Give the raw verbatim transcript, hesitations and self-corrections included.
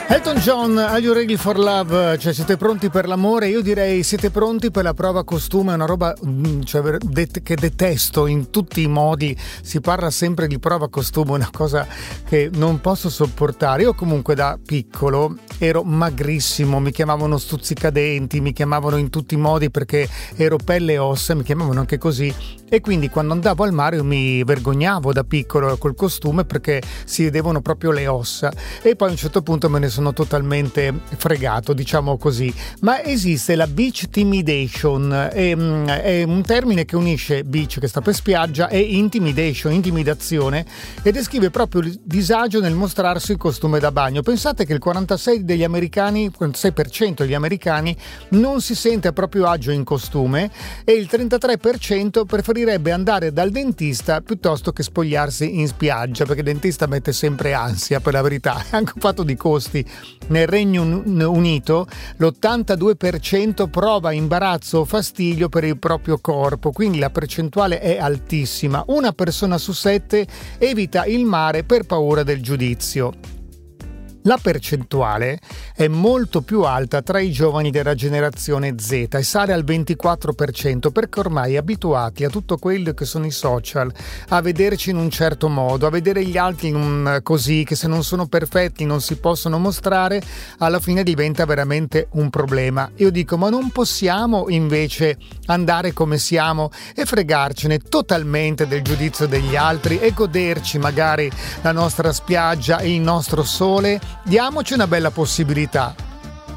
Elton John, Are You Ready for Love? Cioè, siete pronti per l'amore? Io direi siete pronti per la prova costume, è una roba cioè, det- che detesto in tutti i modi. Si parla sempre di prova costume, una cosa che non posso sopportare. Io comunque da piccolo ero magrissimo, mi chiamavano stuzzicadenti, mi chiamavano in tutti i modi perché ero pelle e ossa, mi chiamavano anche così, e quindi quando andavo al mare io mi vergognavo da piccolo col costume perché si vedevano proprio le ossa, e poi a un certo punto me ne sono totalmente fregato, diciamo così. Ma esiste la beach intimidation, è, è un termine che unisce beach, che sta per spiaggia, e intimidation, intimidazione, e descrive proprio il disagio nel mostrarsi il costume da bagno. Pensate che il quarantasei degli americani, quarantasei per cento degli americani non si sente a proprio agio in costume, e il trentatré per cento preferirebbe andare dal dentista piuttosto che spogliarsi in spiaggia, perché il dentista mette sempre ansia, per la verità. È anche un fatto di costi. Nel Regno Unito l'ottantadue per cento prova imbarazzo o fastidio per il proprio corpo, quindi la percentuale è altissima. Una persona su sette evita il mare per paura del giudizio. La percentuale è molto più alta tra i giovani della generazione Z e sale al ventiquattro per cento, perché ormai abituati a tutto quello che sono i social, a vederci in un certo modo, a vedere gli altri in un così, che se non sono perfetti non si possono mostrare, alla fine diventa veramente un problema. Io dico, ma non possiamo invece andare come siamo e fregarcene totalmente del giudizio degli altri e goderci magari la nostra spiaggia e il nostro sole? Diamoci una bella possibilità.